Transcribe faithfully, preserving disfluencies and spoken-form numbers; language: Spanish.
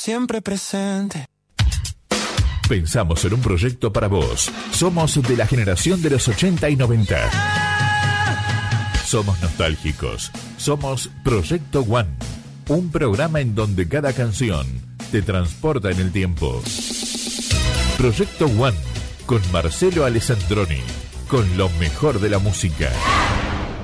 siempre presente. Pensamos en un proyecto para vos. Somos de la generación de los ochenta y noventa. Somos nostálgicos. Somos Proyecto One. Un programa en donde cada canción te transporta en el tiempo. Proyecto One con Marcelo Alessandroni. Con lo mejor de la música.